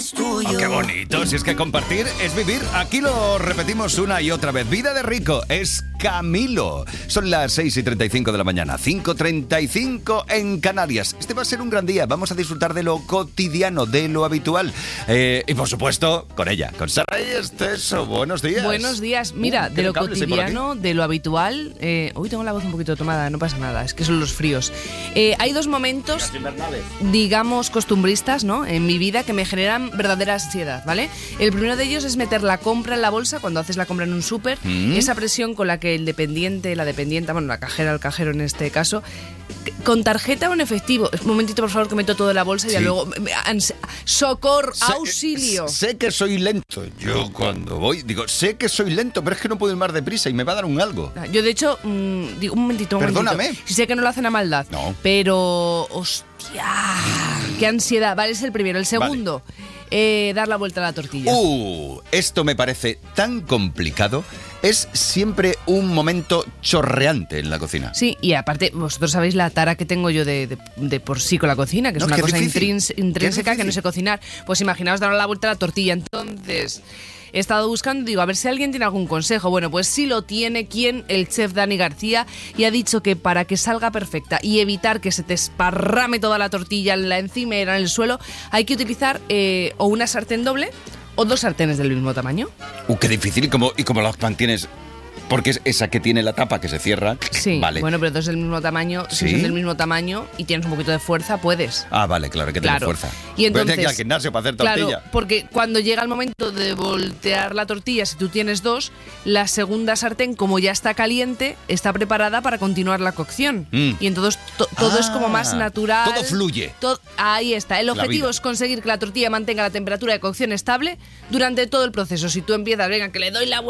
es tuyo. Oh, qué bonito, si es que compartir es vivir. Aquí lo repetimos una y otra vez. Vida de rico es Camilo. Son las 6:35 de la mañana, 5:35 en Canarias. Este va a ser un gran día. Vamos a disfrutar de lo cotidiano, de lo habitual. Y por supuesto, con ella, con Sara y Esteso. Buenos días. Buenos días. Mira, de lo cotidiano, de lo habitual... hoy tengo la voz un poquito tomada, no pasa nada, es que son los fríos. Hay dos momentos, digamos, costumbristas, ¿no?, en mi vida que me generan verdadera ansiedad, ¿vale? El primero de ellos es meter la compra en la bolsa cuando haces la compra en un súper. Esa presión con la que el dependiente, la dependienta, bueno, la cajera, el cajero en este caso, con tarjeta o en efectivo. Un momentito, por favor, que meto todo en la bolsa y ya luego... ¡Socorro! ¡Auxilio! Sé que soy lento. Yo cuando voy, digo, sé que soy lento, pero es que no puedo ir más deprisa y me va a dar un algo. Yo, de hecho, digo, un momentito. Perdóname. Si sé que no lo hacen a maldad. No. Pero, hostia, qué ansiedad. Vale, es el primero. El segundo, dar la vuelta a la tortilla. Esto me parece tan complicado. Es siempre un momento chorreante en la cocina. Sí, y aparte, vosotros sabéis la tara que tengo yo de por sí con la cocina, que es una cosa intrínseca, que no sé cocinar. Pues imaginaos dar la vuelta a la tortilla. Entonces... he estado buscando, digo, a ver si alguien tiene algún consejo. Bueno, pues sí lo tiene. ¿Quién? El chef Dani García. Y ha dicho que para que salga perfecta y evitar que se te esparrame toda la tortilla en la encimera, en el suelo, hay que utilizar o una sartén doble o dos sartenes del mismo tamaño. Qué difícil. ¿Y cómo las mantienes? Porque es esa que tiene la tapa que se cierra. Sí, vale. Bueno, pero dos del mismo tamaño. ¿Sí? Si son del mismo tamaño y tienes un poquito de fuerza, puedes. Vale, claro, que tiene fuerza. Y entonces, voy a tener que ir al gimnasio para hacer tortilla. Claro, porque cuando llega el momento de voltear la tortilla, si tú tienes dos, la segunda sartén, como ya está caliente, está preparada para continuar la cocción. Y entonces todo es como más natural. Todo fluye. Ahí está. El objetivo es conseguir que la tortilla mantenga la temperatura de cocción estable durante todo el proceso. Si tú empiezas, venga, que le doy la vuelta